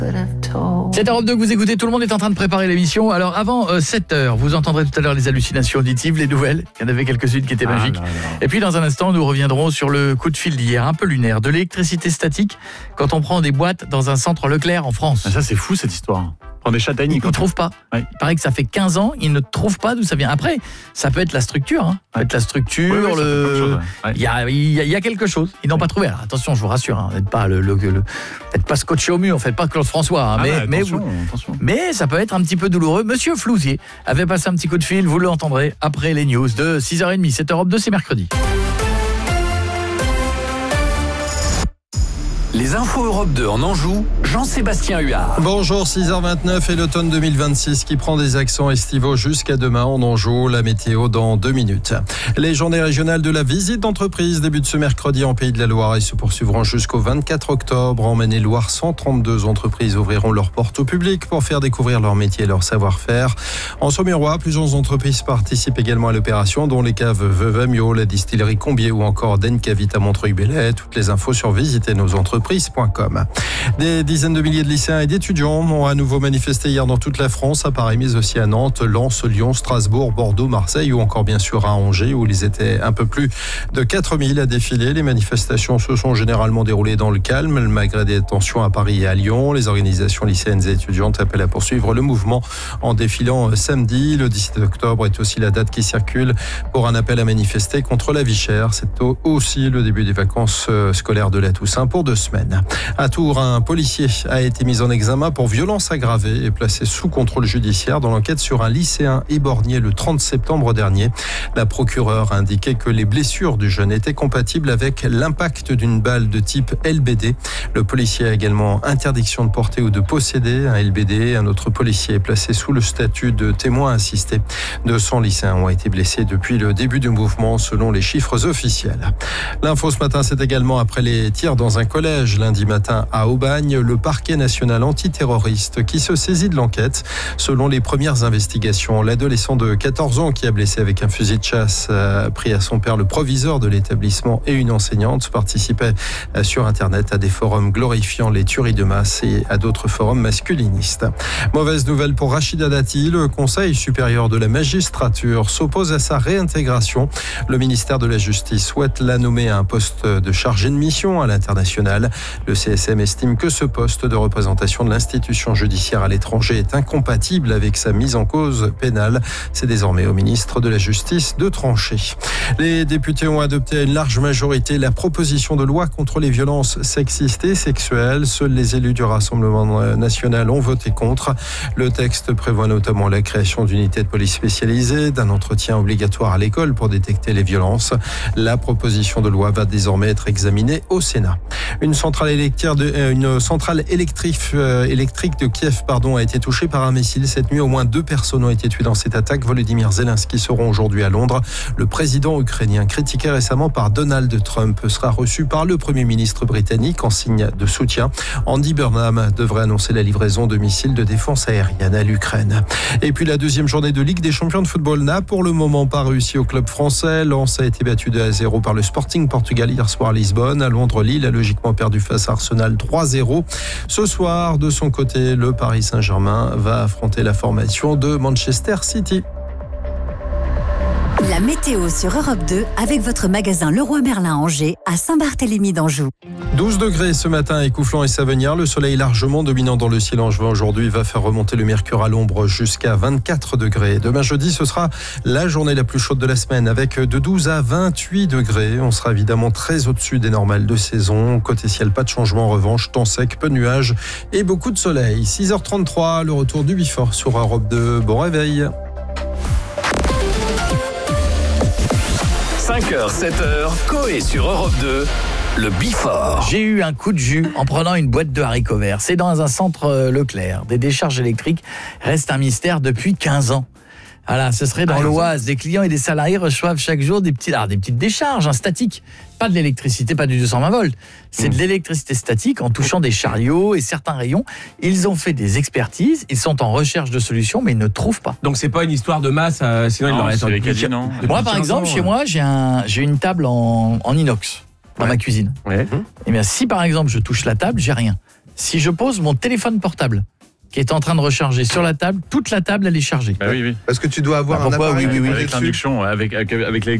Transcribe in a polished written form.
C'est Europe 2 que vous écoutez, tout le monde est en train de préparer l'émission. Alors avant 7h, vous entendrez tout à l'heure les hallucinations auditives, les nouvelles. Il y en avait quelques-unes qui étaient magiques. Et puis dans un instant, nous reviendrons sur le coup de fil d'hier, un peu lunaire, de l'électricité statique quand on prend des boîtes dans un centre Leclerc en France. Ça c'est fou cette histoire. Prendre des châtaignes. Ils ne trouvent pas. Ouais. Il paraît que ça fait 15 ans, ils ne trouvent pas d'où ça vient. Après, ça peut être la structure. Hein. Ça peut être la structure, il y a quelque chose. Ils n'ont pas trouvé. Alors attention, je vous rassure, hein. N'êtes pas scotché au mur, faites pas Claude François. Hein. Attention. Mais ça peut être un petit peu douloureux. Monsieur Flouzier avait passé un petit coup de fil, vous l'entendrez après les news de 6h30. C'est Europe 2, c'est mercredi. Les infos Europe 2 en Anjou, Jean-Sébastien Huard. Bonjour, 6h29 et l'automne 2026 qui prend des accents estivaux jusqu'à demain en Anjou. La météo dans 2 minutes. Les journées régionales de la visite d'entreprise débutent ce mercredi en Pays de la Loire et se poursuivront jusqu'au 24 octobre. En Maine-et-Loire, 132 entreprises ouvriront leurs portes au public pour faire découvrir leur métier et leur savoir-faire. En Saumurois, plusieurs entreprises participent également à l'opération, dont les caves Veuve Amiot, la distillerie Combier ou encore Dencavit à Montreuil-Bellay. Toutes les infos sur visiter nos entreprises. Des dizaines de milliers de lycéens et d'étudiants ont à nouveau manifesté hier dans toute la France, à Paris, mais aussi à Nantes, Lens, Lyon, Strasbourg, Bordeaux, Marseille ou encore bien sûr à Angers, où ils étaient un peu plus de 4000 à défiler. Les manifestations se sont généralement déroulées dans le calme, malgré des tensions à Paris et à Lyon. Les organisations lycéennes et étudiantes appellent à poursuivre le mouvement en défilant samedi. Le 17 octobre est aussi la date qui circule pour un appel à manifester contre la vie chère. C'est aussi le début des vacances scolaires de la Toussaint pour 2 semaines. À Tours, un policier a été mis en examen pour violence aggravée et placé sous contrôle judiciaire dans l'enquête sur un lycéen éborgné le 30 septembre dernier. La procureure a indiqué que les blessures du jeune étaient compatibles avec l'impact d'une balle de type LBD. Le policier a également interdiction de porter ou de posséder un LBD. Un autre policier est placé sous le statut de témoin assisté. 200 lycéens ont été blessés depuis le début du mouvement selon les chiffres officiels. L'info ce matin, c'est également après les tirs dans un collège lundi matin à Aubagne, le parquet national antiterroriste qui se saisit de l'enquête. Selon les premières investigations, l'adolescent de 14 ans qui a blessé avec un fusil de chasse a pris à son père le proviseur de l'établissement et une enseignante participaient sur Internet à des forums glorifiant les tueries de masse et à d'autres forums masculinistes. Mauvaise nouvelle pour Rachida Dati, le Conseil supérieur de la magistrature s'oppose à sa réintégration. Le ministère de la Justice souhaite la nommer à un poste de chargé de mission à l'international. Le CSM estime que ce poste de représentation de l'institution judiciaire à l'étranger est incompatible avec sa mise en cause pénale. C'est désormais au ministre de la Justice de trancher. Les députés ont adopté à une large majorité la proposition de loi contre les violences sexistes et sexuelles. Seuls les élus du Rassemblement national ont voté contre. Le texte prévoit notamment la création d'unités de police spécialisées, d'un entretien obligatoire à l'école pour détecter les violences. La proposition de loi va désormais être examinée au Sénat. Une centrale électrique de Kiev a été touchée par un missile. Cette nuit, au moins 2 personnes ont été tuées dans cette attaque. Volodymyr Zelensky sera aujourd'hui à Londres. Le président ukrainien, critiqué récemment par Donald Trump, sera reçu par le Premier ministre britannique en signe de soutien. Andy Burnham devrait annoncer la livraison de missiles de défense aérienne à l'Ukraine. Et puis la deuxième journée de Ligue des champions de football n'a pour le moment pas réussi au club français. Lens a été battu 2-0 par le Sporting Portugal hier soir à Lisbonne. À Londres, Lille a logiquement perdu face à Arsenal 3-0. Ce soir, de son côté, le Paris Saint-Germain va affronter la formation de Manchester City. La météo sur Europe 2 avec votre magasin Leroy Merlin Angers à Saint-Barthélemy d'Anjou. 12 degrés ce matin à Écouflant et Savenière. Le soleil largement dominant dans le ciel angevin aujourd'hui va faire remonter le mercure à l'ombre jusqu'à 24 degrés. Demain jeudi, ce sera la journée la plus chaude de la semaine avec de 12 à 28 degrés. On sera évidemment très au-dessus des normales de saison. Côté ciel, pas de changement en revanche. Temps sec, peu de nuages et beaucoup de soleil. 6h33, le retour du Before sur Europe 2. Bon réveil. 5h, 7h, Coé sur Europe 2, le Before. J'ai eu un coup de jus en prenant une boîte de haricots verts. C'est dans un centre Leclerc. Des décharges électriques restent un mystère depuis 15 ans. Voilà, ce serait dans l'Oise. Des clients et des salariés reçoivent chaque jour des petites décharges statiques. Pas de l'électricité, pas du 220 volts. C'est de l'électricité statique en touchant des chariots et certains rayons. Ils ont fait des expertises, ils sont en recherche de solutions, mais ils ne trouvent pas. Donc c'est pas une histoire de masse, sinon il l'aurait été. Moi, par exemple, chez moi, j'ai une table en inox dans ma cuisine. Ouais. Et bien, si par exemple je touche la table, j'ai rien. Si je pose mon téléphone portable, qui est en train de recharger sur la table, toute la table, elle est chargée. Bah oui. Parce que tu dois avoir Bah, pourquoi un appareil oui, qui est Avec dessus. l'induction, avec les